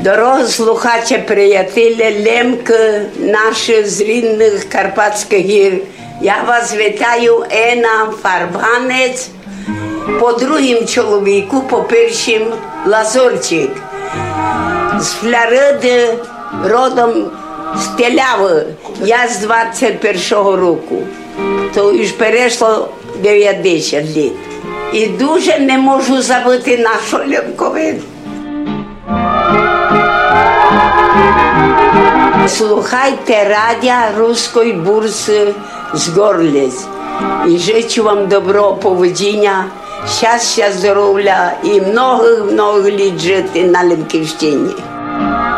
Дорого слухача, приятеля, Лемка, наші з рідних Карпатських гір. Я вас вітаю, Ена Фарбанець, по другим чоловіку, по першим Лазорчик. З Флориди, родом з Теляви. Я з 21-го року. То вже перейшло 90 років. І дуже не можу забути нашу Лемковину. Слухайте радіо Руської бурси з Горлиць. І жичу вам доброго поведіння, щастя, здоров'я і много літ жити на Лемківщині.